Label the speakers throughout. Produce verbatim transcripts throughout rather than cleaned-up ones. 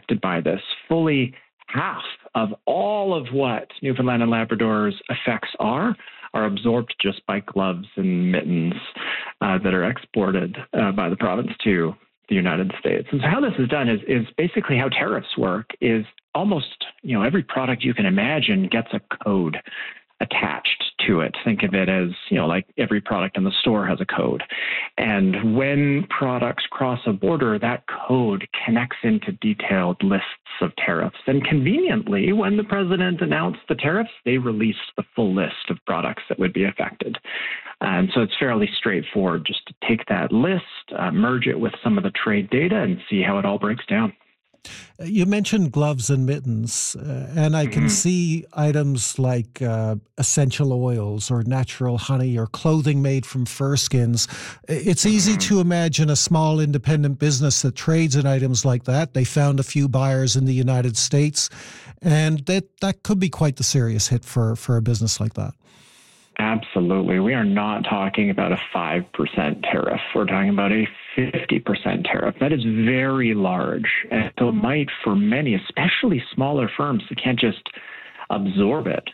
Speaker 1: affected by this. Fully half of all of what Newfoundland and Labrador's effects are are absorbed just by gloves and mittens uh, that are exported uh, by the province to the United States. And so how this is done is, is basically how tariffs work is almost, you know, every product you can imagine gets a code attached to it. Think of it as, you know, like every product in the store has a code. And when products cross a border, that code connects into detailed lists of tariffs. And conveniently, when the president announced the tariffs, they released the full list of products that would be affected. And so it's fairly straightforward just to take that list, uh, merge it with some of the trade data, and see how it all breaks down.
Speaker 2: You mentioned gloves and mittens, uh, and I can mm-hmm. see items like uh, essential oils or natural honey or clothing made from fur skins. It's easy mm-hmm. to imagine a small independent business that trades in items like that. They found a few buyers in the United States, and that, that could be quite the serious hit for, for a business like that.
Speaker 1: Absolutely. We are not talking about a five percent tariff. We're talking about a fifty percent tariff. That is very large. And so it might, for many, especially smaller firms that can't just absorb it,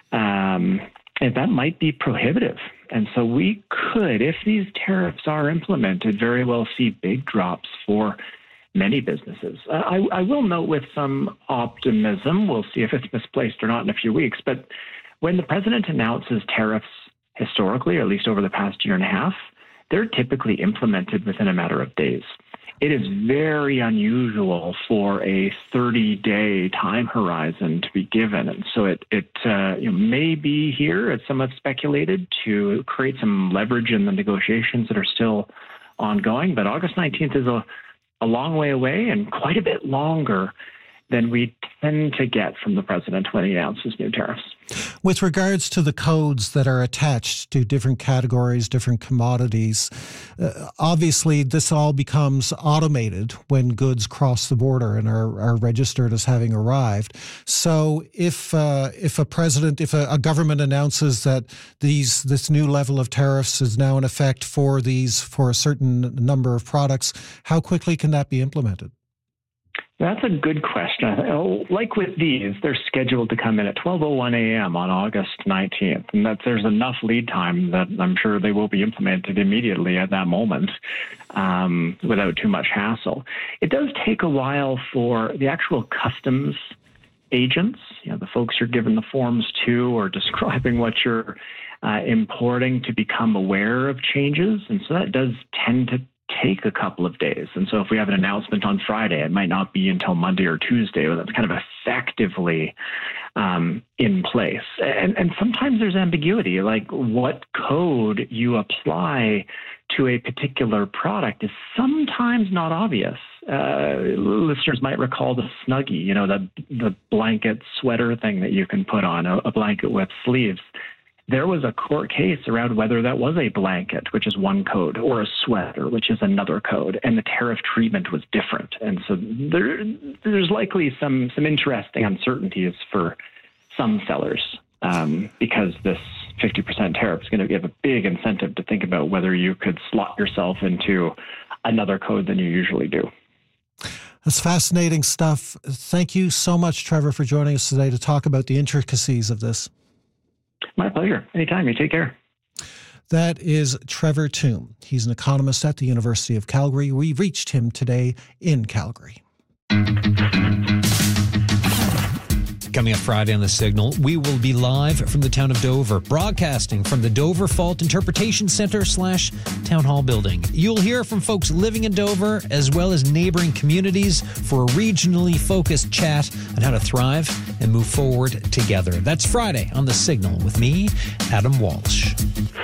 Speaker 1: um, and that might be prohibitive. And so we could, if these tariffs are implemented, very well see big drops for many businesses. Uh, I, I will note with some optimism, we'll see if it's misplaced or not in a few weeks, but when the president announces tariffs historically, or at least over the past year and a half, they're typically implemented within a matter of days. It is very unusual for a thirty-day time horizon to be given. And so it, it uh, you know, may be here, as some have speculated, to create some leverage in the negotiations that are still ongoing. But August nineteenth is a, a long way away, and quite a bit longer than we tend to get from the president when he announces new tariffs.
Speaker 2: With regards to the codes that are attached to different categories, different commodities, uh, obviously this all becomes automated when goods cross the border and are, are registered as having arrived. So if uh, if a president, if a, a government announces that these this new level of tariffs is now in effect for these for a certain number of products, how quickly can that be implemented?
Speaker 1: That's a good question. Like with these, they're scheduled to come in at twelve oh one a.m. on August nineteenth, and that there's enough lead time that I'm sure they will be implemented immediately at that moment um, without too much hassle. It does take a while for the actual customs agents, you know, the folks you're giving the forms to or describing what you're uh, importing, to become aware of changes, and so that does tend to take a couple of days. And so if we have an announcement on Friday, it might not be until Monday or Tuesday when that's kind of effectively um, in place. And, and sometimes there's ambiguity, like what code you apply to a particular product is sometimes not obvious. Uh, listeners might recall the Snuggie, you know, the, the blanket sweater thing that you can put on, a, a blanket with sleeves. There was a court case around whether that was a blanket, which is one code, or a sweater, which is another code, and the tariff treatment was different. And so there, there's likely some some interesting uncertainties for some sellers um, because this fifty percent tariff is going to give a big incentive to think about whether you could slot yourself into another code than you usually do.
Speaker 2: That's fascinating stuff. Thank you so much, Trevor, for joining us today to talk about the intricacies of this.
Speaker 1: My pleasure. Anytime. You take care.
Speaker 2: That is Trevor Tombe. He's an economist at the University of Calgary. We reached him today in Calgary.
Speaker 3: Coming up Friday on The Signal, we will be live from the town of Dover, broadcasting from the Dover Fault Interpretation Center slash Town Hall building. You'll hear from folks living in Dover as well as neighboring communities for a regionally focused chat on how to thrive and move forward together. That's Friday on The Signal with me, Adam Walsh.